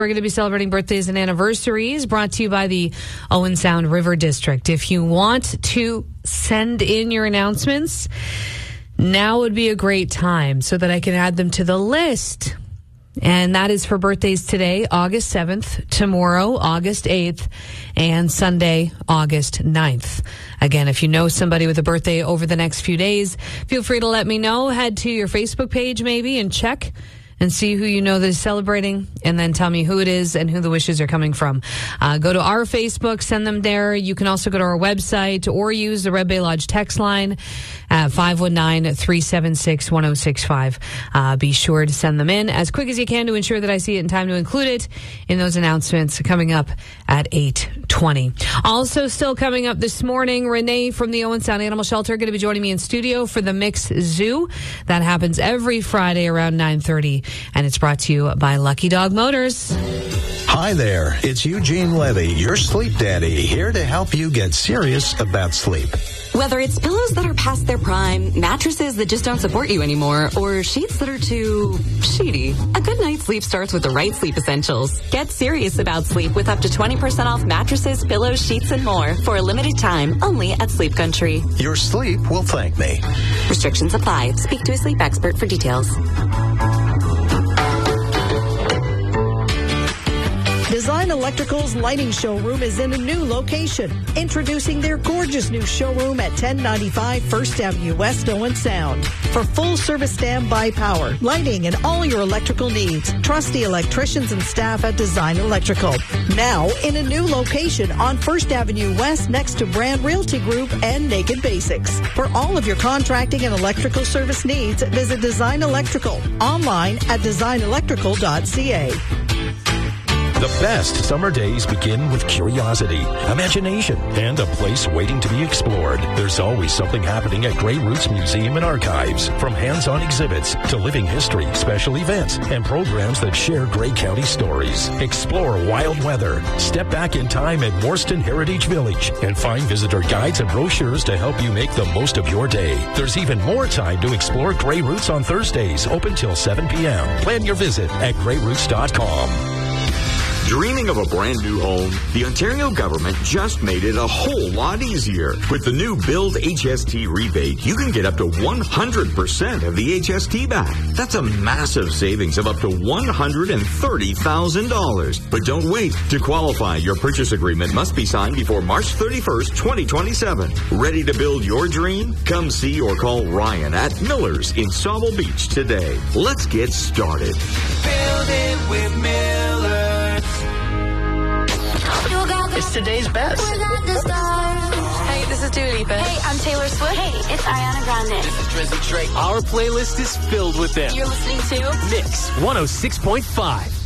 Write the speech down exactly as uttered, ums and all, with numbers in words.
We're going to be celebrating birthdays and anniversaries, brought to you by the Owen Sound River District. If you want to send in your announcements, now would be a great time so that I can add them to the list. And that is for birthdays today, August seventh, tomorrow, August eighth, and Sunday, August ninth. Again, if you know somebody with a birthday over the next few days, feel free to let me know. Head to your Facebook page maybe and check and see who you know that is celebrating, and then tell me who it is and who the wishes are coming from. Uh, go to our Facebook, send them there. You can also go to our website or use the Red Bay Lodge text line at five one nine, three seven six, one oh six five. Uh, be sure to send them in as quick as you can to ensure that I see it in time to include it in those announcements coming up at eight twenty. Also still coming up this morning, Renee from the Owen Sound Animal Shelter going to be joining me in studio for the Mix Zoo. That happens every Friday around nine thirty. And it's brought to you by Lucky Dog Motors. Hi there, it's Eugene Levy, your sleep daddy, here to help you get serious about sleep. Whether it's pillows that are past their prime, mattresses that just don't support you anymore, or sheets that are too sheety, a good night's sleep starts with the right sleep essentials. Get serious about sleep with up to twenty percent off mattresses, pillows, sheets, and more for a limited time only at Sleep Country. Your sleep will thank me. Restrictions apply. Speak to a sleep expert for details. Design Electrical's lighting showroom is in a new location. Introducing their gorgeous new showroom at ten ninety-five First Avenue West, Owen Sound. For full service standby power, lighting, and all your electrical needs, trust the electricians and staff at Design Electrical. Now in a new location on First Avenue West next to Brand Realty Group and Naked Basics. For all of your contracting and electrical service needs, visit Design Electrical online at design electrical dot c a. The best summer days begin with curiosity, imagination, and a place waiting to be explored. There's always something happening at Grey Roots Museum and Archives, from hands-on exhibits to living history, special events, and programs that share Grey County stories. Explore wild weather, step back in time at Morston Heritage Village, and find visitor guides and brochures to help you make the most of your day. There's even more time to explore Grey Roots on Thursdays, open till seven p.m. Plan your visit at grey roots dot com. Dreaming of a brand new home? The Ontario government just made it a whole lot easier. With the new Build H S T rebate, you can get up to one hundred percent of the H S T back. That's a massive savings of up to one hundred thirty thousand dollars. But don't wait. To qualify, your purchase agreement must be signed before March thirty-first, twenty twenty-seven. Ready to build your dream? Come see or call Ryan at Miller's in Sauble Beach today. Let's get started. Build it with Miller. It's today's best. Hey, this is Dua Lipa. Hey, I'm Taylor Swift. Hey, it's Ariana Grande. Our playlist is filled with them. You're listening to Mix one oh six point five.